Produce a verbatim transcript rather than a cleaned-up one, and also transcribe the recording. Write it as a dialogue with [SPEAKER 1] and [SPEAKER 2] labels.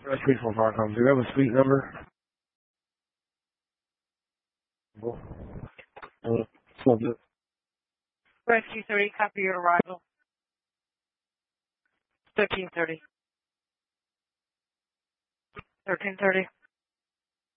[SPEAKER 1] Rescue from Farcom. Do you have a suite number? Well, uh, so good.
[SPEAKER 2] Rescue thirty, copy your arrival. thirteen thirty. thirteen thirty.